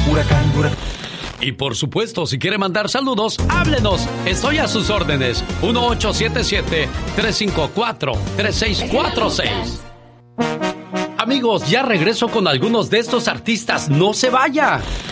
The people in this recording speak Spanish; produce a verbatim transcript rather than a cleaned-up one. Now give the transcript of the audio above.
Huracán, huracán. Y por supuesto, si quiere mandar saludos, háblenos. Estoy a sus órdenes. uno ocho siete siete, tres cinco cuatro, tres seis cuatro seis. Amigos, ya regreso con algunos de estos artistas. ¡No se vaya!